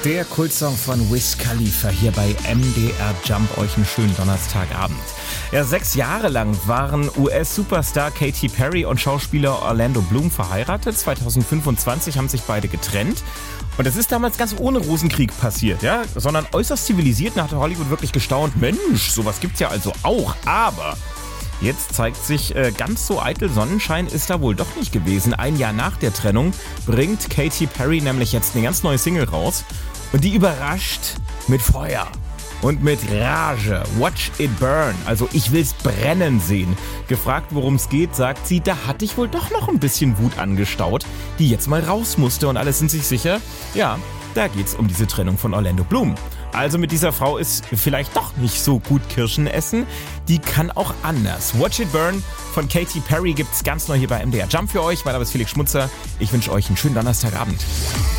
Der Kultsong von Wiz Khalifa hier bei MDR Jump. Euch einen schönen Donnerstagabend. Ja, 6 Jahre lang waren US-Superstar Katy Perry und Schauspieler Orlando Bloom verheiratet. 2025 haben sich beide getrennt. Und das ist damals ganz ohne Rosenkrieg passiert, ja, sondern äußerst zivilisiert. Da hatte Hollywood wirklich gestaunt. Mensch, sowas gibt's ja also auch. Aber jetzt zeigt sich, ganz so eitel Sonnenschein ist da wohl doch nicht gewesen. Ein Jahr nach der Trennung bringt Katy Perry nämlich jetzt eine ganz neue Single raus. Und die überrascht mit Feuer und mit Rage. Watch it burn. Also ich will's brennen sehen. Gefragt, worum es geht, sagt sie, da hatte ich wohl doch noch ein bisschen Wut angestaut, die jetzt mal raus musste. Und alle sind sich sicher, ja, da geht's um diese Trennung von Orlando Bloom. Also mit dieser Frau ist vielleicht doch nicht so gut Kirschen essen. Die kann auch anders. Watch It Burn von Katy Perry gibt's ganz neu hier bei MDR Jump für euch. Mein Name ist Felix Schmutzer. Ich wünsche euch einen schönen Donnerstagabend.